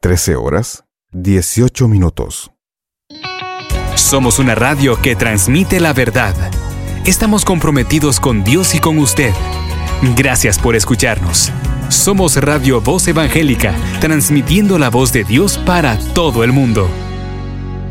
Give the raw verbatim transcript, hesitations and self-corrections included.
trece horas, dieciocho minutos. Somos una radio que transmite la verdad. Estamos comprometidos con Dios y con usted. Gracias por escucharnos. Somos Radio Voz Evangélica, transmitiendo la voz de Dios para todo el mundo.